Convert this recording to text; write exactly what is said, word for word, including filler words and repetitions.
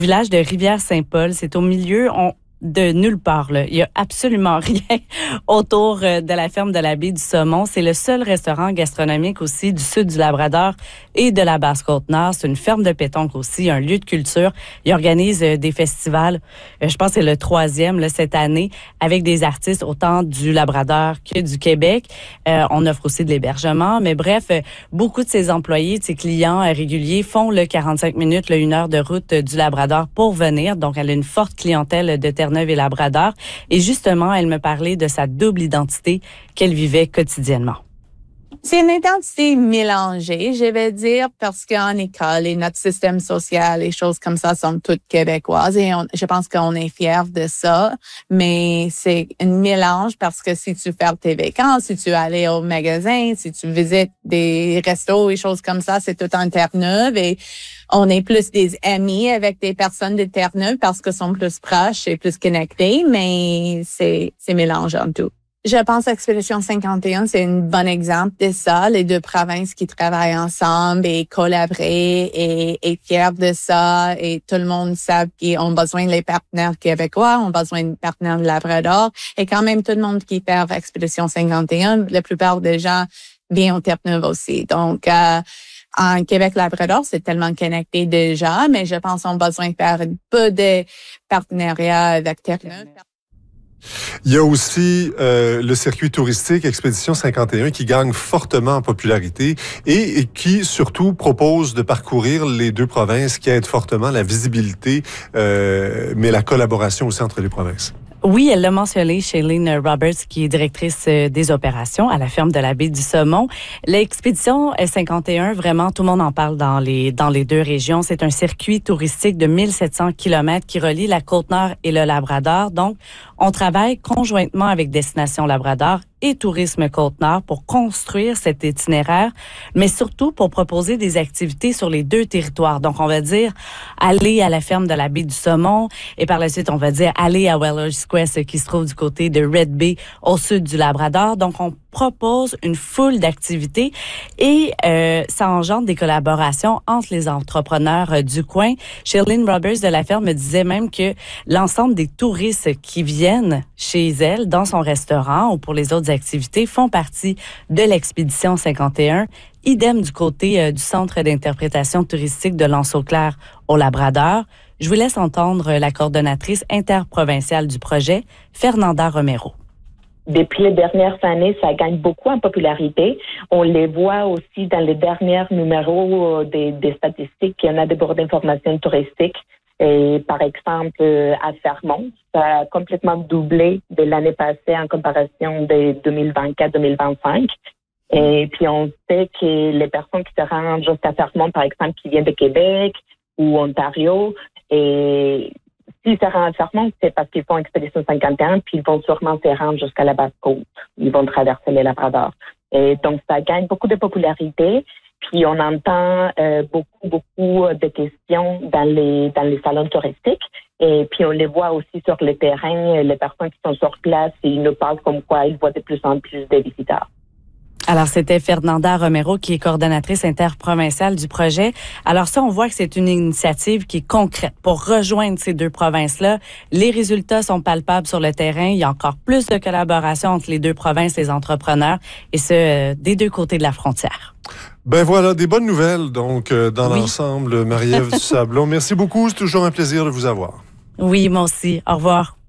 Village de Rivière-Saint-Paul, c'est au milieu on, de nulle part. Là. Il y a absolument rien autour de la ferme de la baie du Saumon. C'est le seul restaurant gastronomique aussi du sud du Labrador et de la Basse-Côte-Nord. C'est une ferme de pétanque aussi, un lieu de culture. Il organise des festivals, je pense que c'est le troisième là, cette année, avec des artistes autant du Labrador que du Québec. Euh, on offre aussi de l'hébergement, mais bref, beaucoup de ses employés, de ses clients réguliers font le quarante-cinq minutes, le une heure de route du Labrador pour venir. Donc, elle a une forte clientèle de Terre-Neuve et Labrador. Et justement, elle me parlait de sa double identité qu'elle vivait quotidiennement. C'est une identité mélangée, je vais dire, parce qu'en école et notre système social, les choses comme ça sont toutes québécoises et on, je pense qu'on est fiers de ça. Mais c'est un mélange parce que si tu fais tes vacances, si tu allais au magasin, si tu visites des restos et choses comme ça, c'est tout en Terre-Neuve et on est plus des amis avec des personnes de Terre-Neuve parce qu'ils sont plus proches et plus connectés, mais c'est, c'est mélangeant tout. Je pense qu'Expédition cinquante et un, c'est un bon exemple de ça. Les deux provinces qui travaillent ensemble et collaborer et être fiers de ça. Et tout le monde sait qu'ils ont besoin des partenaires québécois, ont besoin de partenaires de Labrador. Et quand même, tout le monde qui fait Expédition cinquante et un, la plupart des gens viennent au Terre-Neuve aussi. Donc, euh, en Québec-Labrador, c'est tellement connecté déjà, mais je pense qu'on a besoin de faire un peu de partenariat avec Terre-Neuve. Il y a aussi euh, le circuit touristique Expédition cinquante et un qui gagne fortement en popularité et, et qui surtout propose de parcourir les deux provinces, qui aide fortement la visibilité, euh, mais la collaboration aussi entre les provinces. Oui, elle l'a mentionné, Shailene Roberts, qui est directrice des opérations à la ferme de la baie du Saumon. L'expédition cinquante et un, vraiment, tout le monde en parle dans les dans les deux régions. C'est un circuit touristique de mille sept cents kilomètres qui relie la Côte-Nord et le Labrador. Donc, on travaille conjointement avec Destination Labrador et Tourisme Côte-Nord pour construire cet itinéraire, mais surtout pour proposer des activités sur les deux territoires. Donc, on va dire aller à la ferme de la baie du Saumon et par la suite, on va dire aller à Wellers Quest qui se trouve du côté de Red Bay au sud du Labrador. Donc, on propose une foule d'activités et euh, ça engendre des collaborations entre les entrepreneurs euh, du coin. Shailene Roberts de la ferme me disait même que l'ensemble des touristes qui viennent chez elle dans son restaurant ou pour les autres activités font partie de l'expédition cinquante et un. Idem du côté euh, du Centre d'interprétation touristique de l'Anse-au-Clair au Labrador. Je vous laisse entendre la coordonnatrice interprovinciale du projet, Fernanda Romero. Depuis les dernières années, ça gagne beaucoup en popularité. On les voit aussi dans les derniers numéros des, des statistiques. Il y en a des bords d'information touristique. Et par exemple, à Fermont, ça a complètement doublé de l'année passée en comparaison de deux mille vingt-quatre deux mille vingt-cinq. Et puis, on sait que les personnes qui se rendent jusqu'à Fermont, par exemple, qui viennent de Québec ou Ontario, et s'ils se rendent à Fermont, c'est parce qu'ils font Expédition cinquante et un, puis ils vont sûrement se rendre jusqu'à la Basse-Côte. Ils vont traverser les Labrador. Et donc, ça gagne beaucoup de popularité. Puis, on entend euh, beaucoup, beaucoup de questions dans les dans les salons touristiques. Et puis, on les voit aussi sur le terrain. Les personnes qui sont sur place, ils nous parlent comme quoi ils voient de plus en plus de visiteurs. Alors, c'était Fernanda Romero, qui est coordonnatrice interprovinciale du projet. Alors ça, on voit que c'est une initiative qui est concrète pour rejoindre ces deux provinces-là. Les résultats sont palpables sur le terrain. Il y a encore plus de collaboration entre les deux provinces, les entrepreneurs, et ce, euh, des deux côtés de la frontière. Ben voilà, des bonnes nouvelles, donc, euh, dans oui. l'ensemble, Marie-Ève Dusablon. Merci beaucoup, c'est toujours un plaisir de vous avoir. Oui, moi aussi. Au revoir.